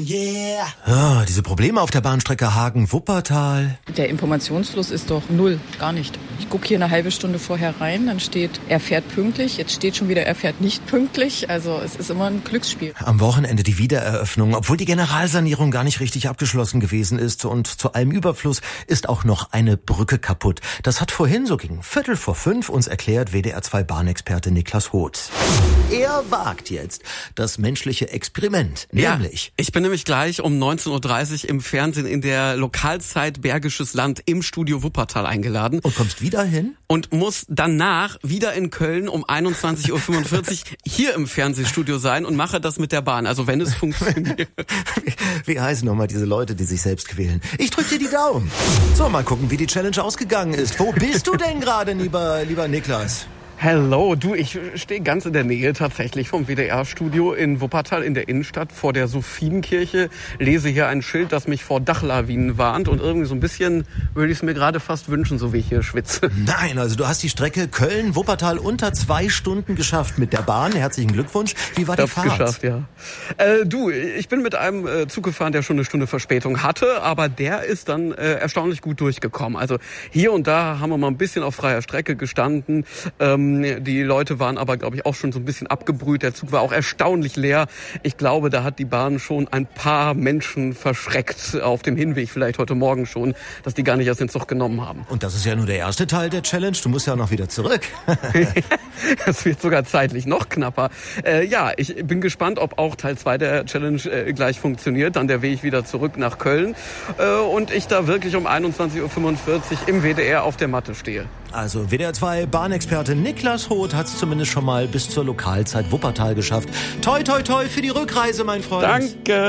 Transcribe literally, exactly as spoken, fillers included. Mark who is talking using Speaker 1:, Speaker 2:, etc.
Speaker 1: yeah.
Speaker 2: Ah, diese Probleme auf der Bahnstrecke Hagen-Wuppertal.
Speaker 3: Der Informationsfluss ist doch null, gar nicht. Ich gucke hier eine halbe Stunde vorher rein, dann steht, er fährt pünktlich. Jetzt steht schon wieder, er fährt nicht pünktlich. Also es ist immer ein Glücksspiel.
Speaker 2: Am Wochenende die Wiedereröffnung, obwohl die Generalsanierung gar nicht richtig abgeschlossen gewesen ist. Und zu allem Überfluss ist auch noch eine Brücke kaputt. Das hat vorhin so gegen Viertel vor fünf uns erklärt W D R zwei Bahnexperte Niklas Hoth. Er wagt jetzt das menschliche Experiment, nämlich...
Speaker 4: Ja, ich bin nämlich gleich um neunzehn Uhr dreißig im Fernsehen in der Lokalzeit Bergisches Land im Studio Wuppertal eingeladen.
Speaker 2: Und kommst wieder hin?
Speaker 4: Und muss danach wieder in Köln um einundzwanzig Uhr fünfundvierzig hier im Fernsehstudio sein und mache das mit der Bahn. Also wenn es funktioniert.
Speaker 2: Wie, wie heißen nochmal diese Leute, die sich selbst quälen? Ich drück dir die Daumen. So, mal gucken, wie die Challenge ausgegangen ist. Wo bist du denn gerade, lieber, lieber Niklas?
Speaker 4: Hello, du, ich stehe ganz in der Nähe tatsächlich vom W D R-Studio in Wuppertal in der Innenstadt vor der Sophienkirche, lese hier ein Schild, das mich vor Dachlawinen warnt und irgendwie so ein bisschen würde ich es mir gerade fast wünschen, so wie ich hier schwitze.
Speaker 2: Nein, also du hast die Strecke Köln-Wuppertal unter zwei Stunden geschafft mit der Bahn. Herzlichen Glückwunsch. Wie war die
Speaker 4: Fast
Speaker 2: Fahrt?
Speaker 4: Geschafft, ja. Äh, du, ich bin mit einem äh, Zug gefahren, der schon eine Stunde Verspätung hatte, aber der ist dann äh, erstaunlich gut durchgekommen. Also hier und da haben wir mal ein bisschen auf freier Strecke gestanden. Ähm, Die Leute waren aber, glaube ich, auch schon so ein bisschen abgebrüht. Der Zug war auch erstaunlich leer. Ich glaube, da hat die Bahn schon ein paar Menschen verschreckt auf dem Hinweg, vielleicht heute Morgen schon, dass die gar nicht erst den Zug genommen haben.
Speaker 2: Und das ist ja nur der erste Teil der Challenge. Du musst ja auch noch wieder zurück.
Speaker 4: Das wird sogar zeitlich noch knapper. Äh, ja, ich bin gespannt, ob auch Teil zwei der Challenge äh, gleich funktioniert. Dann der Weg wieder zurück nach Köln. Äh, und ich da wirklich um einundzwanzig Uhr fünfundvierzig im W D R auf der Matte stehe.
Speaker 2: Also W D R zwei Bahnexperte Niklas Hoth hat es zumindest schon mal bis zur Lokalzeit Wuppertal geschafft. Toi, toi, toi für die Rückreise, mein Freund.
Speaker 4: Danke.